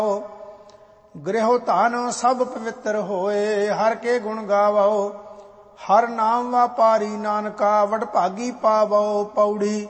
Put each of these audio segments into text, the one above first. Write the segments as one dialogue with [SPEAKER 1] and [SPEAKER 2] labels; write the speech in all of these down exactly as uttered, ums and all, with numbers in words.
[SPEAKER 1] ਗ੍ਰਹਿ ਧਨ ਸਭ ਪਵਿੱਤਰ ਹੋਏ, ਹਰ ਕੇ ਗੁਣ ਗਾਵੋ। ਹਰ ਨਾਮ ਵਾਪਾਰੀ ਨਾਨਕਾ, ਵਡਭਾਗੀ ਪਾਵੋ। ਪੌੜੀ।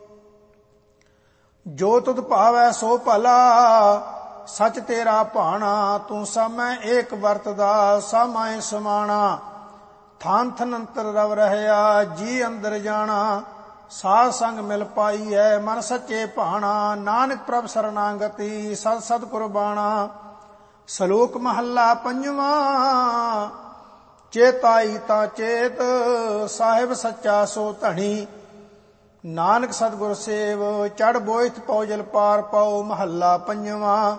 [SPEAKER 1] ਜੋ ਤੁਧ ਭਾਵੈ ਸੋ ਭਲਾ, ਸਚ ਤੇਰਾ ਭਾਣਾ। ਤੂੰ ਸਾਮੈ ਏਕ ਵਰਤਦਾ, ਸਾਮਾਏ ਸਮਾਣਾ। ਥਾਨ ਥਨ ਅੰਤਰ ਰਵ ਰਹਿਆ, ਜੀ ਅੰਦਰ ਜਾਣਾ। ਸਾਧ ਸੰਗ ਮਿਲ ਪਾਈਐ, ਮਨ ਸੱਚੇ ਭਾਣਾ। ਨਾਨਕ ਪ੍ਰਭ ਸਰਨਾਗਤੀ, ਸਤ ਸਤ ਕੁਰਬਾਣਾ। ਸ਼ਲੋਕ ਮਹੱਲਾ ਪੰਜਵਾਂ। ਚੇਤਾਈ ਤਾਂ ਚੇਤ, ਸਾਹਿਬ ਸੱਚਾ ਸੋ ਧਣੀ। ਨਾਨਕ ਸਤਿਗੁਰ ਸੇਵ, ਚੜ ਬੋਇਥ ਪਉਜਲ ਪਾਰ ਪਾਉ। ਮਹੱਲਾ ਪੰਜਵਾਂ।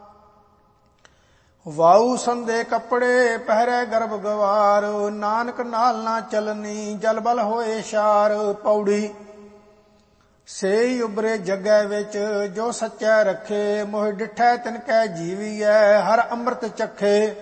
[SPEAKER 1] ਵਾਉ ਸੰਦੇ ਕੱਪੜੇ, ਪਹਿਰੇ ਗਰਭ ਗਵਾਰ। ਨਾਨਕ ਨਾਲ ਨਾ ਚਲਨੀ, ਜਲ ਬਲ ਹੋਏ ਸ਼ਾਰ। ਪੌੜੀ। ਸੇਈ ਉਬਰੇ ਜਗੈ ਵਿੱਚ, ਜੋ ਸੱਚੈ ਰੱਖੇ। ਮੋਹ ਡਿਠੈ ਤਿਨ ਕੈ ਜੀਵੀਐ, ਹਰ ਅੰਮ੍ਰਿਤ ਚਖੇ।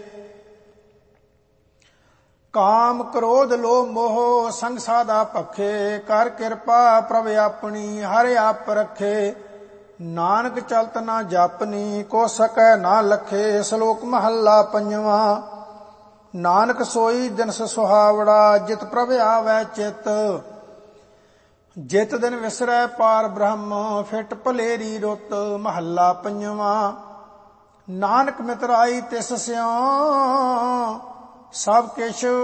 [SPEAKER 1] ਕਾਮ ਕ੍ਰੋਧ ਲੋਭ ਮੋਹ, ਸੰਗ ਸਾਧਾ ਭਖੇ। ਕਰ ਕਿਰਪਾ ਪ੍ਰਭ ਆਪਣੀ, ਹਰਿ ਆਪ ਰਖੇ। ਨਾਨਕ ਚਲਤ ਨਾ ਜਾਪਨੀ, ਕੋ ਸਕੈ ਨਾ ਲਖੇ। ਸ਼ਲੋਕ ਮਹੱਲਾ ਪੰਜਵਾਂ। ਨਾਨਕ ਸੋਈ ਦਿਨਸ ਸੁਹਾਵੜਾ, ਜਿਤ ਪ੍ਰਭ ਆਵੈ ਚਿਤ। ਜਿਤ ਦਿਨ ਵਿਸਰੈ ਪਾਰ ਬ੍ਰਹਮ, ਫਿਟ ਭਲੇਰੀ ਰੁੱਤ। ਮਹੱਲਾ ਪੰਜਵਾਂ। ਨਾਨਕ ਮਿਤਰਾਈ ਤਿਸ ਸਿਉ, ਸਭ ਕਿਛ